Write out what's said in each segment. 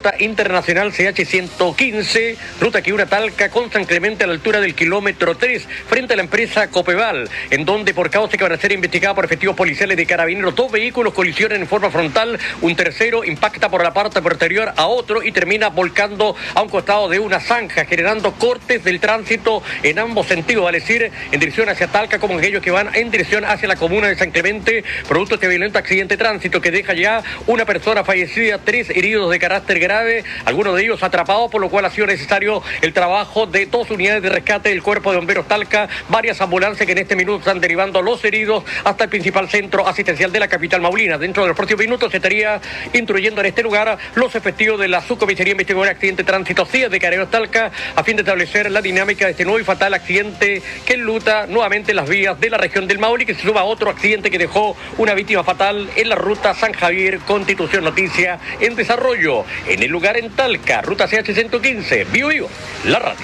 ruta internacional CH115, ruta que une Talca con San Clemente a la altura del kilómetro 3, frente a la empresa Copeval, en donde por causa que van a ser investigadas por efectivos policiales de Carabineros, 2 vehículos colisionan en forma frontal, un tercero impacta por la parte posterior a otro y termina volcando a un costado de una zanja, generando cortes del tránsito en ambos sentidos, vale decir, en dirección hacia Talca como aquellos que van en dirección hacia la comuna de San Clemente, producto de este violento accidente de tránsito que deja ya una persona fallecida, 3 heridos de carácter grave, algunos de ellos atrapados, por lo cual ha sido necesario el trabajo de 2 unidades de rescate del Cuerpo de Bomberos Talca, varias ambulancias que en este minuto están derivando a los heridos hasta el principal centro asistencial de la capital maulina. Dentro de los próximos minutos se estaría instruyendo en este lugar los efectivos de la Subcomisaría Investigadora de Accidente de Tránsito CIA de Carabineros Talca, a fin de establecer la dinámica de este nuevo y fatal accidente que enluta nuevamente las vías de la región del Maule, que se suma a otro accidente que dejó una víctima fatal en la ruta San Javier Constitución. Noticia en desarrollo en el lugar en Talca, ruta CH115, Bio, la radio.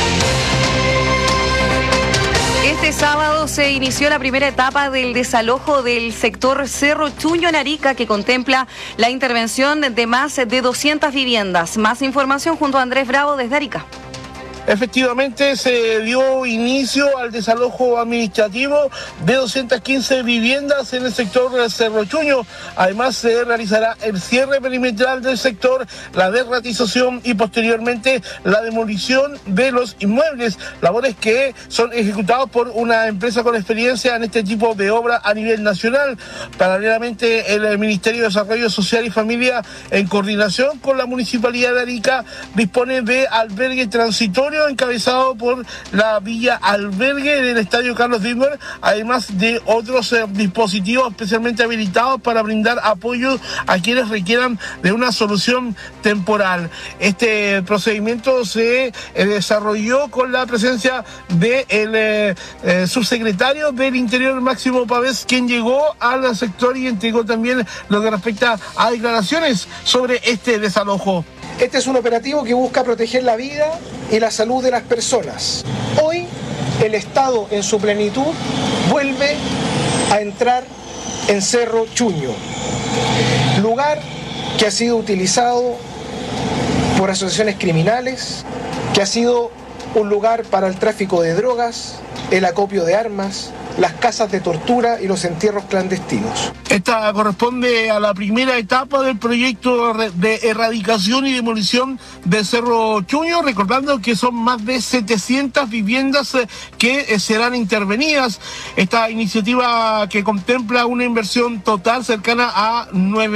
Este sábado se inició la primera etapa del desalojo del sector Cerro Chuño en Arica, que contempla la intervención de más de 200 viviendas. Más información junto a Andrés Bravo desde Arica. Efectivamente, se dio inicio al desalojo administrativo de 215 viviendas en el sector Cerro Chuño. Además, se realizará el cierre perimetral del sector, la derratización y posteriormente la demolición de los inmuebles, labores que son ejecutados por una empresa con experiencia en este tipo de obra a nivel nacional. Paralelamente, el Ministerio de Desarrollo Social y Familia, en coordinación con la Municipalidad de Arica, dispone de albergue transitorio encabezado por la Villa Albergue del Estadio Carlos Dimmer, además de otros dispositivos especialmente habilitados para brindar apoyo a quienes requieran de una solución temporal. Este procedimiento se desarrolló con la presencia del subsecretario del Interior, Máximo Pavés, quien llegó al sector y entregó también lo que respecta a declaraciones sobre este desalojo. Este es un operativo que busca proteger la vida y la salud de las personas. Hoy el Estado en su plenitud vuelve a entrar en Cerro Chuño, lugar que ha sido utilizado por asociaciones criminales, que ha sido un lugar para el tráfico de drogas, el acopio de armas, las casas de tortura y los entierros clandestinos. Esta corresponde a la primera etapa del proyecto de erradicación y demolición de Cerro Chuño, recordando que son más de 700 viviendas que serán intervenidas. Esta iniciativa que contempla una inversión total cercana a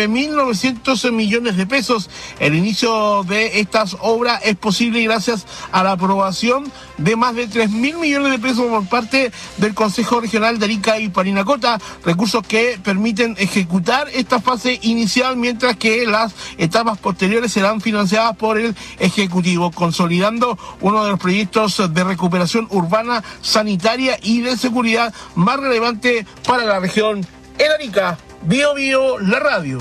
9.900 millones de pesos. El inicio de estas obras es posible gracias a la aprobación de más de 3.000 millones de pesos por parte del Consejo Regional de Arica y Parinacota, recursos que permiten ejecutar esta fase inicial, mientras que las etapas posteriores serán financiadas por el Ejecutivo, consolidando uno de los proyectos de recuperación urbana, sanitaria y de seguridad más relevante para la región. En Arica, Bio, la radio.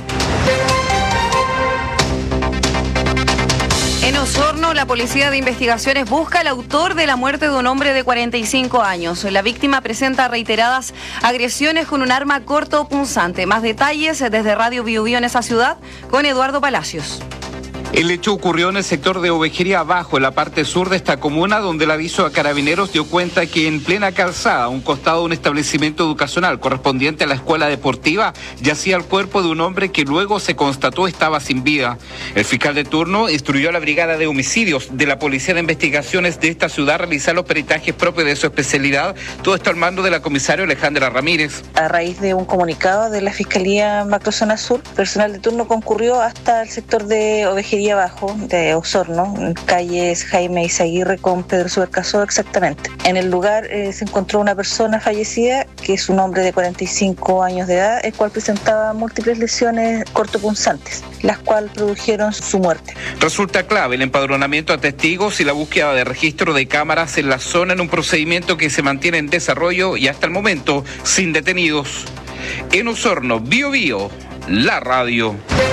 En Osorno, la Policía de Investigaciones busca al autor de la muerte de un hombre de 45 años. La víctima presenta reiteradas agresiones con un arma cortopunzante. Más detalles desde Radio Bio en esa ciudad con Eduardo Palacios. El hecho ocurrió en el sector de Ovejería Abajo, en la parte sur de esta comuna, donde el aviso a Carabineros dio cuenta que en plena calzada, a un costado de un establecimiento educacional correspondiente a la escuela deportiva, yacía el cuerpo de un hombre que luego se constató estaba sin vida. El fiscal de turno instruyó a la Brigada de Homicidios de la Policía de Investigaciones de esta ciudad a realizar los peritajes propios de su especialidad. Todo esto al mando de la comisaria Alejandra Ramírez. A raíz de un comunicado de la Fiscalía Macrozona Sur, personal de turno concurrió hasta el sector de Ovejería Abajo de Osorno, en calles Jaime Izaguirre con Pedro Subercaso exactamente. En el lugar se encontró una persona fallecida, que es un hombre de 45 años de edad, el cual presentaba múltiples lesiones cortopunzantes, las cuales produjeron su muerte. Resulta clave el empadronamiento a testigos y la búsqueda de registro de cámaras en la zona, en un procedimiento que se mantiene en desarrollo y hasta el momento sin detenidos. En Osorno, Bio, la radio.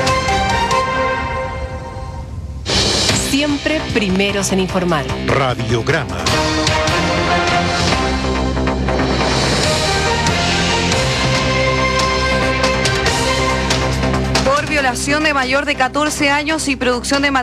Siempre primeros en informar. Radiograma. Por violación de mayor de 14 años y producción de